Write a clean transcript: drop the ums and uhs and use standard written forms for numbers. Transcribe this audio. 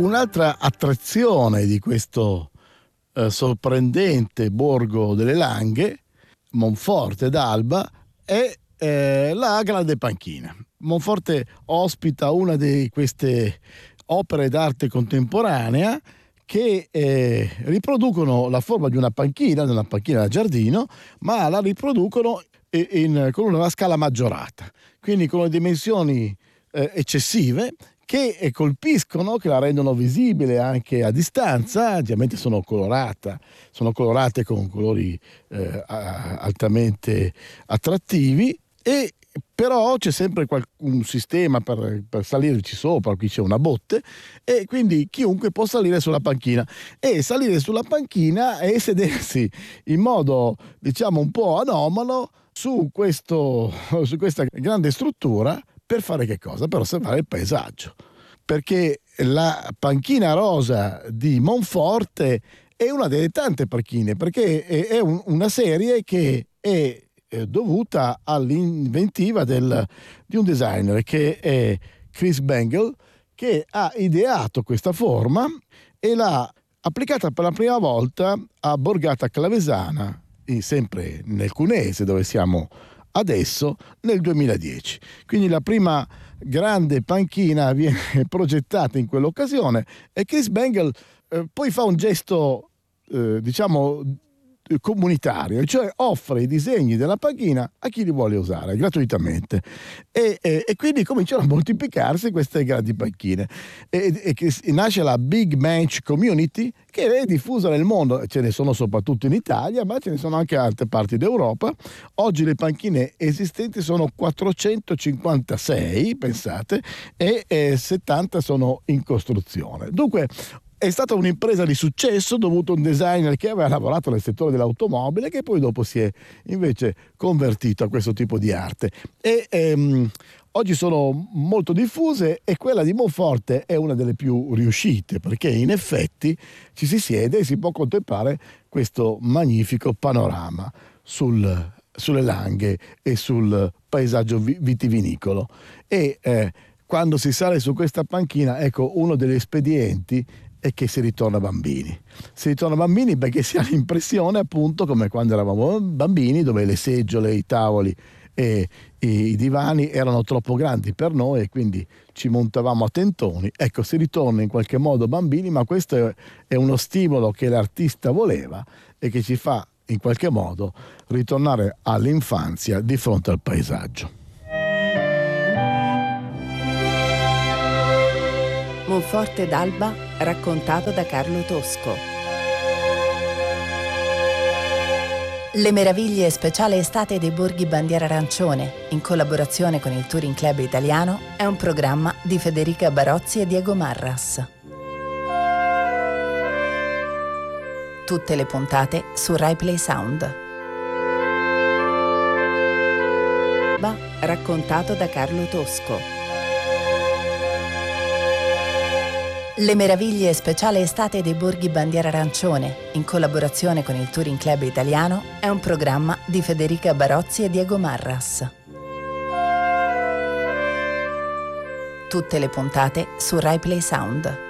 Un'altra attrazione di questo sorprendente borgo delle Langhe, Monforte d'Alba, è la Grande Panchina. Monforte ospita una di queste opere d'arte contemporanea che riproducono la forma di una panchina da giardino, ma la riproducono con una scala maggiorata, quindi con le dimensioni eccessive, che colpiscono, che la rendono visibile anche a distanza. Ovviamente sono colorate con colori altamente attrattivi, e però c'è sempre un sistema per salirci sopra. Qui c'è una botte, e quindi chiunque può salire sulla panchina e sedersi in modo, diciamo, un po' anomalo su questa grande struttura. Per fare che cosa? Per osservare il paesaggio, perché la panchina rosa di Monforte è una delle tante panchine, perché è una serie che è dovuta all'inventiva di un designer che è Chris Bangle, che ha ideato questa forma e l'ha applicata per la prima volta a Borgata Clavesana, sempre nel Cuneese, dove siamo adesso, nel 2010. Quindi la prima grande panchina viene progettata in quell'occasione, e Chris Bangle poi fa un gesto diciamo comunitario, cioè offre i disegni della panchina a chi li vuole usare gratuitamente, e quindi cominciano a moltiplicarsi queste grandi panchine, e che nasce la Big Bench Community, che è diffusa nel mondo. Ce ne sono soprattutto in Italia, ma ce ne sono anche in altre parti d'Europa. Oggi le panchine esistenti sono 456, pensate, e 70 sono in costruzione. Dunque è stata un'impresa di successo, dovuto a un designer che aveva lavorato nel settore dell'automobile, che poi dopo si è invece convertito a questo tipo di arte. Oggi sono molto diffuse, e quella di Monforte è una delle più riuscite, perché in effetti ci si siede e si può contemplare questo magnifico panorama sulle Langhe e sul paesaggio vitivinicolo. E quando si sale su questa panchina, ecco, uno degli espedienti è che si ritorna bambini. Si ritorna bambini perché si ha l'impressione, appunto, come quando eravamo bambini, dove le seggiole, i tavoli e i divani erano troppo grandi per noi, e quindi ci montavamo a tentoni. Ecco, si ritorna in qualche modo bambini, ma questo è uno stimolo che l'artista voleva e che ci fa in qualche modo ritornare all'infanzia di fronte al paesaggio. Monforte d'Alba, raccontato da Carlo Tosco. Le meraviglie speciale estate dei borghi bandiera arancione, in collaborazione con il Touring Club Italiano, è un programma di Federica Barozzi e Diego Marras. Tutte le puntate su Rai Play Sound. Raccontato da Carlo Tosco. Le meraviglie speciale estate dei borghi bandiera arancione, in collaborazione con il Touring Club Italiano, è un programma di Federica Barozzi e Diego Marras. Tutte le puntate su Rai Play Sound.